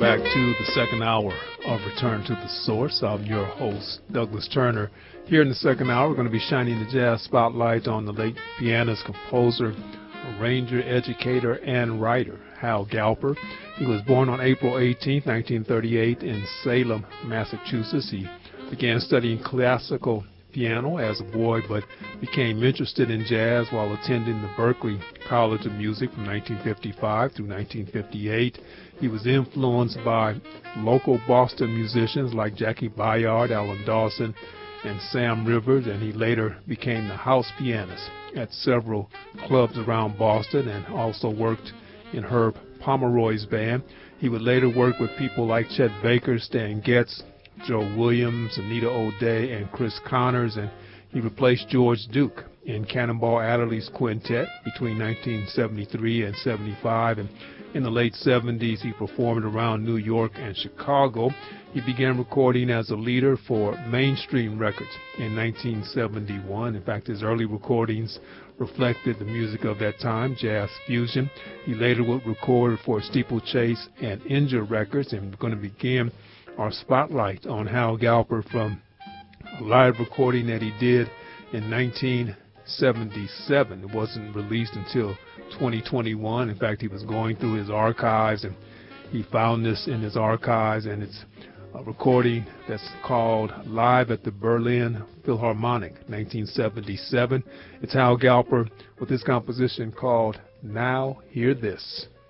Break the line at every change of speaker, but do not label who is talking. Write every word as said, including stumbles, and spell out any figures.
back to the second hour of Return to the Source. I'm your host, Douglas Turner. Here in the second hour, we're going to be shining the jazz spotlight on the late pianist, composer, arranger, educator, and writer, Hal Galper. He was born on April eighteenth, nineteen thirty-eight in Salem, Massachusetts. He began studying classical piano as a boy, but became interested in jazz while attending the Berklee College of Music from nineteen fifty-five through nineteen fifty-eight. He was influenced by local Boston musicians like Jackie Bayard, Alan Dawson, and Sam Rivers, and he later became the house pianist at several clubs around Boston and also worked in Herb Pomeroy's band. He would later work with people like Chet Baker, Stan Getz, Joe Williams, Anita O'Day, and Chris Connors, and he replaced George Duke in Cannonball Adderley's quintet between nineteen seventy-three and seventy-five, and in the late seventies he performed around New York and Chicago. He began recording as a leader for Mainstream Records in nineteen seventy-one. In fact, his early recordings reflected the music of that time, jazz fusion. He later would record for Steeplechase and Inja Records, and we're going to begin our spotlight on Hal Galper from a live recording that he did in nineteen seventy-seven. It wasn't released until twenty twenty-one. In fact, he was going through his archives and he found this in his archives, and it's a recording that's called Live at the Berlin Philharmonic, nineteen seventy-seven. It's Hal Galper with his composition called Now Hear This.